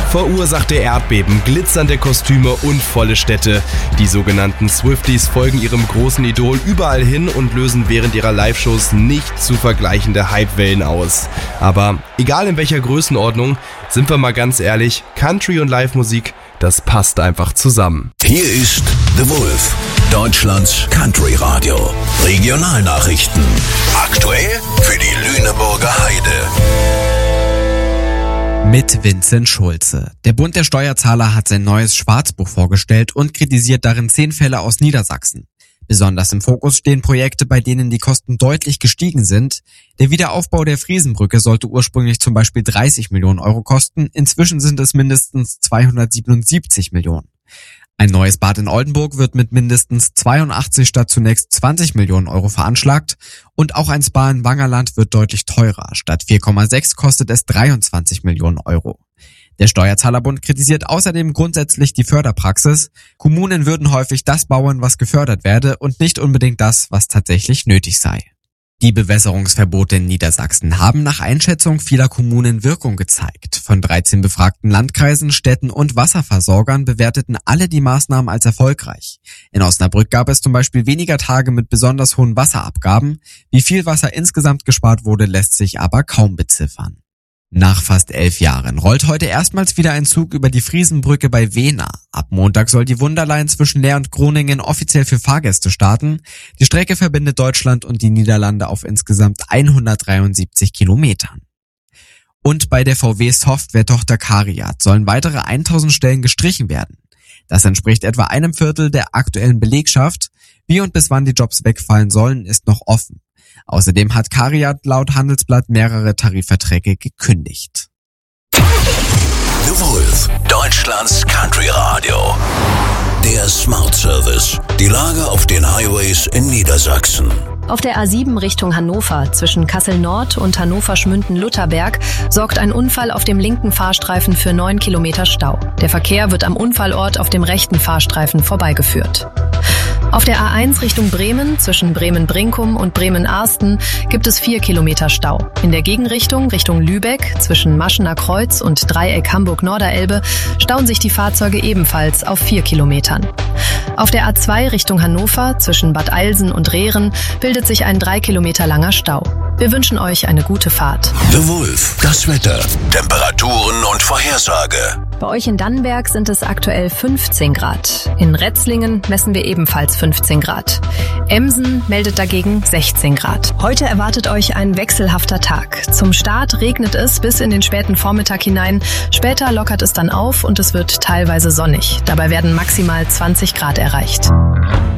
Verursachte Erdbeben, glitzernde Kostüme und volle Städte. Die sogenannten Swifties folgen ihrem großen Idol überall hin und lösen während ihrer Live-Shows nicht zu vergleichende Hypewellen aus. Aber egal in welcher Größenordnung, sind wir mal ganz ehrlich, Country und Live-Musik, das passt einfach zusammen. Hier ist The Wolf, Deutschlands Country-Radio. Regionalnachrichten. Aktuell für die Lüneburger Heide. Mit Vincent Schulze. Der Bund der Steuerzahler hat sein neues Schwarzbuch vorgestellt und kritisiert darin 10 Fälle aus Niedersachsen. Besonders im Fokus stehen Projekte, bei denen die Kosten deutlich gestiegen sind. Der Wiederaufbau der Friesenbrücke sollte ursprünglich zum Beispiel 30 Millionen Euro kosten. Inzwischen sind es mindestens 277 Millionen. Ein neues Bad in Oldenburg wird mit mindestens 82 statt zunächst 20 Millionen Euro veranschlagt. Und auch ein Spa in Wangerland wird deutlich teurer. Statt 4,6 kostet es 23 Millionen Euro. Der Steuerzahlerbund kritisiert außerdem grundsätzlich die Förderpraxis. Kommunen würden häufig das bauen, was gefördert werde und nicht unbedingt das, was tatsächlich nötig sei. Die Bewässerungsverbote in Niedersachsen haben nach Einschätzung vieler Kommunen Wirkung gezeigt. Von 13 befragten Landkreisen, Städten und Wasserversorgern bewerteten alle die Maßnahmen als erfolgreich. In Osnabrück gab es zum Beispiel weniger Tage mit besonders hohen Wasserabgaben. Wie viel Wasser insgesamt gespart wurde, lässt sich aber kaum beziffern. Nach fast 11 Jahren rollt heute erstmals wieder ein Zug über die Friesenbrücke bei Wehna. Ab Montag soll die Wunderline zwischen Leer und Groningen offiziell für Fahrgäste starten. Die Strecke verbindet Deutschland und die Niederlande auf insgesamt 173 Kilometern. Und bei der VW-Software-Tochter CARIAD sollen weitere 1000 Stellen gestrichen werden. Das entspricht etwa 1/4 der aktuellen Belegschaft. Wie und bis wann die Jobs wegfallen sollen, ist noch offen. Außerdem hat CARIAD laut Handelsblatt mehrere Tarifverträge gekündigt. The Wolf, Deutschlands Country Radio. Der Smart Service. Die Lage auf den Highways in Niedersachsen. Auf der A7 Richtung Hannover zwischen Kassel-Nord und Hannover-Schmünden-Lutherberg sorgt ein Unfall auf dem linken Fahrstreifen für 9 Kilometer Stau. Der Verkehr wird am Unfallort auf dem rechten Fahrstreifen vorbeigeführt. Auf der A1 Richtung Bremen zwischen Bremen-Brinkum und Bremen-Arsten gibt es 4 Kilometer Stau. In der Gegenrichtung Richtung Lübeck zwischen Maschener Kreuz und Dreieck Hamburg-Norderelbe stauen sich die Fahrzeuge ebenfalls auf 4 Kilometern. Auf der A2 Richtung Hannover zwischen Bad Eilsen und Rehren bildet sich ein 3 Kilometer langer Stau. Wir wünschen euch eine gute Fahrt. The Wolf, das Wetter, Temperaturen und Vorhersage. Bei euch in Dannenberg sind es aktuell 15 Grad. In Retzlingen messen wir ebenfalls 15 Grad. Emsen meldet dagegen 16 Grad. Heute erwartet euch ein wechselhafter Tag. Zum Start regnet es bis in den späten Vormittag hinein. Später lockert es dann auf und es wird teilweise sonnig. Dabei werden maximal 20 Grad erreicht.